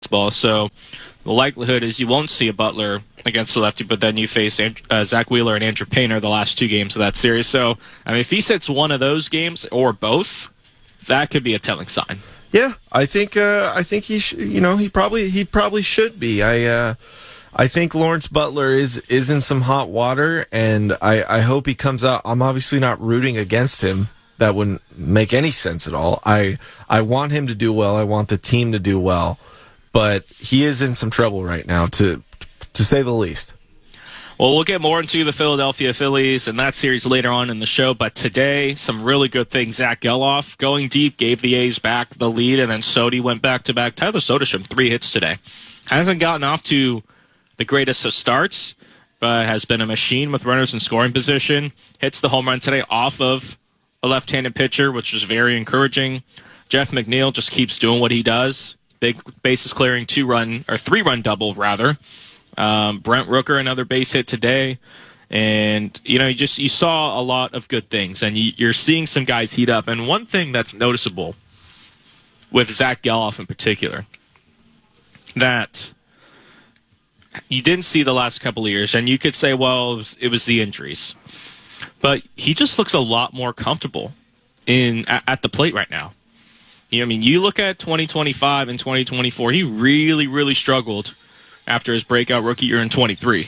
ball. So the likelihood is you won't see a Butler against the lefty, but then you face Zach Wheeler and Andrew Painter the last two games of that series. So, I mean, if he sits one of those games or both, that could be a telling sign. Yeah, I think he he probably should be. I think Lawrence Butler is in some hot water, and I hope he comes out. I'm obviously not rooting against him. That wouldn't make any sense at all. I want him to do well. I want the team to do well, but he is in some trouble right now, to say the least. Well, we'll get more into the Philadelphia Phillies and that series later on in the show, but today, some really good things. Zach Gelof going deep, gave the A's back the lead, and then Sodi went back-to-back. Tyler Soderstrom, 3 hits today. Hasn't gotten off to the greatest of starts, but has been a machine with runners in scoring position. Hits the home run today off of a left-handed pitcher, which was very encouraging. Jeff McNeil just keeps doing what he does. Big bases clearing 3-run double, rather. Brent Rooker, another base hit today. And, you saw a lot of good things, and you're seeing some guys heat up. And one thing that's noticeable with Zach Gelof in particular, that you didn't see the last couple of years, and you could say, well, it was the injuries. But he just looks a lot more comfortable at the plate right now. You look at 2025 and 2024, he really, really struggled after his breakout rookie year in 23.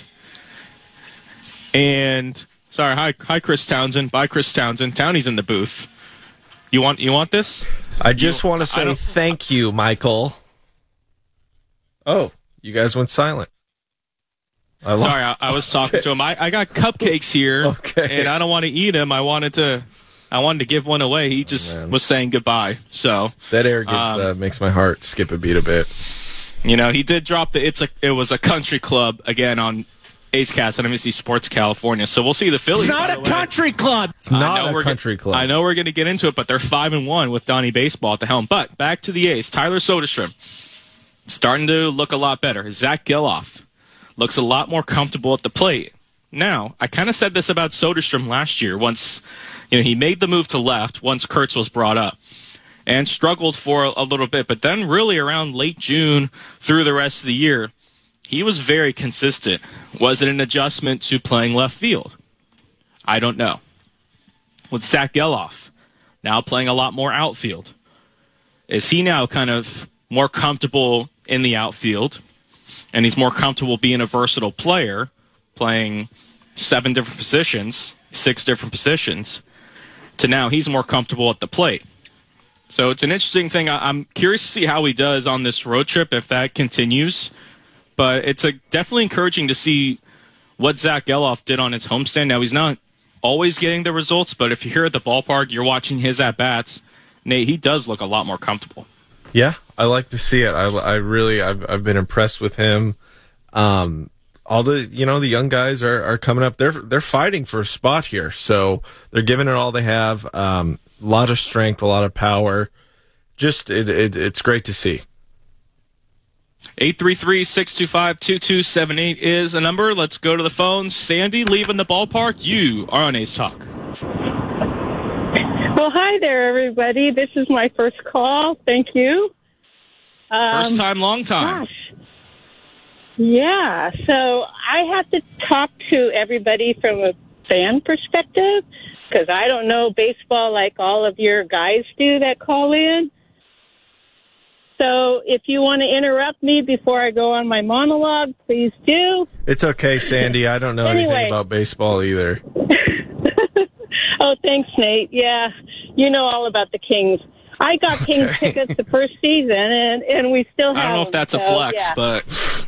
And, sorry, hi Chris Townsend. Bye, Chris Townsend. Townie's in the booth. You want this? I just want to say thank you, Michael. Oh, you guys went silent. Sorry, I was talking to him. I got cupcakes here, okay, and I don't want to eat them. I wanted to give one away. He just was saying goodbye. So that arrogance makes my heart skip a beat a bit. He did drop it was a country club again on A's Cast on NBC Sports California. So we'll see the Phillies. It's not a country club. It's not a country club. I know we're going to get into it, but they're 5-1 with Donnie Baseball at the helm. But back to the A's. Tyler Soderstrom starting to look a lot better. Zach Gelof looks a lot more comfortable at the plate. Now, I kind of said this about Soderstrom last year once he made the move to left once Kurtz was brought up and struggled for a little bit. But then really around late June through the rest of the year, he was very consistent. Was it an adjustment to playing left field? I don't know. With Zach Gelof now playing a lot more outfield, is he now kind of more comfortable in the outfield? And he's more comfortable being a versatile player, playing 7 different positions, 6 different positions, to now he's more comfortable at the plate. So it's an interesting thing. I'm curious to see how he does on this road trip, if that continues. But it's definitely encouraging to see what Zach Gelof did on his homestand. Now, he's not always getting the results, but if you're here at the ballpark, you're watching his at-bats, Nate, he does look a lot more comfortable. Yeah, I like to see it. I've been impressed with him. All the the young guys are coming up. They're fighting for a spot here, so they're giving it all they have. A lot of strength, a lot of power. Just it's great to see. 833-625-2278 is the number. Let's go to the phone. Sandy, leaving the ballpark. You are on A's Talk. Well, hi there, everybody. This is my first call. Thank you. First time, long time. Gosh. Yeah, so I have to talk to everybody from a fan perspective because I don't know baseball like all of your guys do that call in. So if you want to interrupt me before I go on my monologue, please do. It's okay, Sandy. I don't know anything about baseball either. Oh, thanks, Nate. Yeah, you know all about the Kings. I got Kings tickets the first season, and we still have I don't know if that's a flex, but...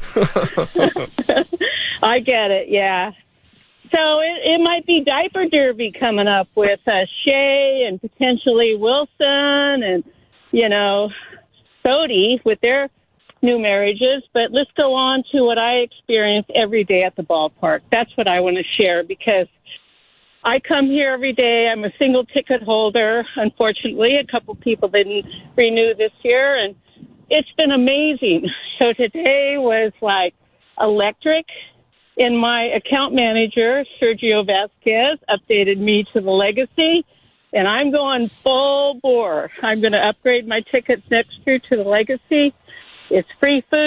I get it, yeah. So it might be Diaper Derby coming up with Shea and potentially Wilson and, Sodi with their new marriages. But let's go on to what I experience every day at the ballpark. That's what I want to share because I come here every day. I'm a single ticket holder. Unfortunately, a couple people didn't renew this year, and it's been amazing. So today was like electric. And my account manager, Sergio Vasquez, updated me to the Legacy, and I'm going full bore. I'm going to upgrade my tickets next year to the Legacy. It's free food.